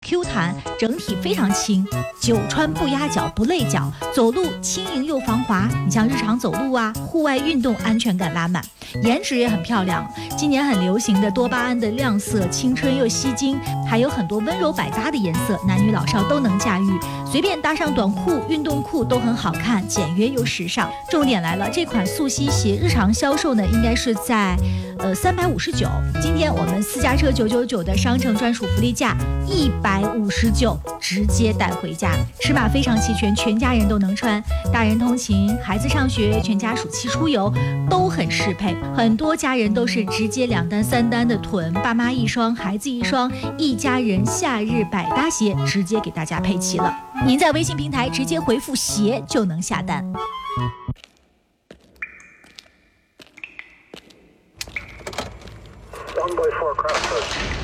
Q 弹，整体非常轻，久穿不压脚不累脚，走路轻盈又防滑。你像日常走路啊，户外运动安全感拉满，颜值也很漂亮。今年很流行的多巴胺的亮色，青春又吸睛，还有很多温柔百搭的颜色，男女老少都能驾驭，随便搭上短裤、运动裤都很好看，简约又时尚。重点来了，这款速吸鞋日常销售呢，应该是在359，今天我们私家车999的商城专属福利价159，直接带回家，尺码非常齐全，全家人都能穿，大人通勤、孩子上学、全家暑期出游都很适配。很多家人都是直接2单3单的囤，爸妈一双，孩子一双，一家人夏日百搭鞋直接给大家配齐了。您在微信平台直接回复鞋就能下单。 1 by 4 craft